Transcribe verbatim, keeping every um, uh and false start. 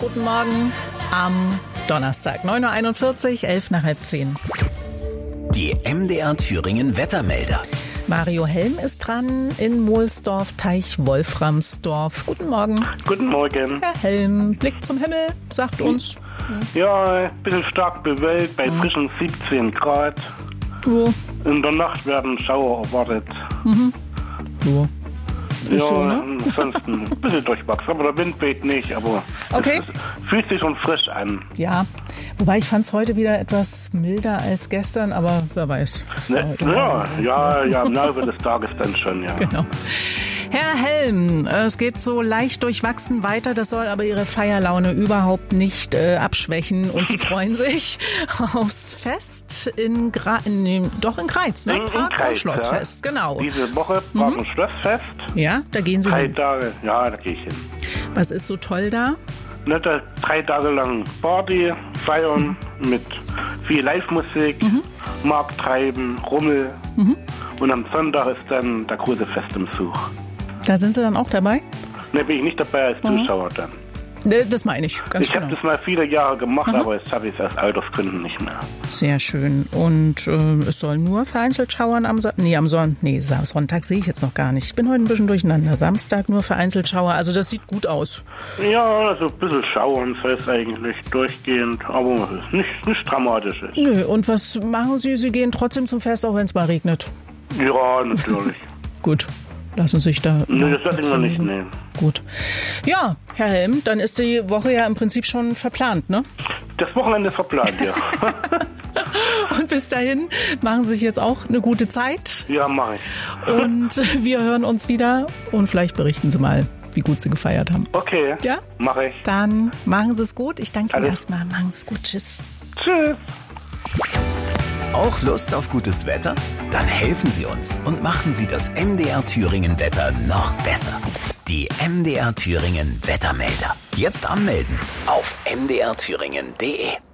Guten Morgen am Donnerstag, neun Uhr einundvierzig, elf nach halb zehn. Die M D R Thüringen Wettermelder. Mario Helm ist dran in Mohlsdorf, Teich Wolframsdorf. Guten Morgen. Guten Morgen. Herr Helm, Blick zum Himmel, sagt uns. Ja, ein bisschen stark bewölkt, bei Mhm. frischen siebzehn Grad. Jo. In der Nacht werden Schauer erwartet. Mhm. Jo. Ist Ja, so, ne? ansonsten ein bisschen durchwachsen, aber der Wind weht nicht, aber Okay. es ist, fühlt sich schon frisch an. Ja, wobei ich fand es heute wieder etwas milder als gestern, aber wer weiß. Ne? Heute Ja, war so. ja, ja, im Laufe des Tages dann schon, ja. Genau. Herr Helm, es geht so leicht durchwachsen weiter, das soll aber Ihre Feierlaune überhaupt nicht äh, abschwächen und Sie freuen sich aufs Fest in, Gra in nee, doch in Kreiz, ne? In- in Park- Kreiz, und Schlossfest, ja. genau. Diese Woche Park- und Schlossfest. Ja, da gehen Sie Drei hin. Tage, ja, da gehe ich hin. Was ist so toll da? Ne, da drei Tage lang Party, feiern mit viel Live-Musik, Mhm. Markttreiben, Rummel. Und am Sonntag ist dann der große Festumzug. Da sind Sie dann auch dabei? Ne, bin ich nicht dabei als Zuschauer dann. Ne, das meine ich, ganz Ich genau. habe das mal viele Jahre gemacht, aber jetzt habe ich es aus Altersgründen nicht mehr. Sehr schön. Und äh, es soll nur vereinzelt schauern am Sonntag. Nee, am Sonntag. Nee, Sa- Sonntag sehe ich jetzt noch gar nicht. Ich bin heute ein bisschen durcheinander. Samstag nur vereinzelt Schauer. Also das sieht gut aus. Ja, also ein bisschen schauern soll es eigentlich durchgehend, aber es ist nicht, nicht dramatisch. Ist. Nö, und was machen Sie? Sie gehen trotzdem zum Fest, auch wenn es mal regnet. Ja, natürlich. Gut. Lassen sich da. Nee, das lasse ich dazu noch nicht lesen. nehmen. Gut. Ja, Herr Helm, dann ist die Woche ja im Prinzip schon verplant, ne? Das Wochenende ist verplant, ja. Und bis dahin machen Sie sich jetzt auch eine gute Zeit. Ja, mache ich. Und wir hören uns wieder und vielleicht berichten Sie mal, wie gut Sie gefeiert haben. Okay, Ja? mache ich. Dann machen Sie es gut. Ich danke Ihnen Alles. erstmal. Machen Sie es gut. Tschüss. Tschüss. Auch Lust auf gutes Wetter? Dann helfen Sie uns und machen Sie das M D R Thüringen Wetter noch besser. Die M D R Thüringen Wettermelder. Jetzt anmelden auf m d r thüringen punkt d e.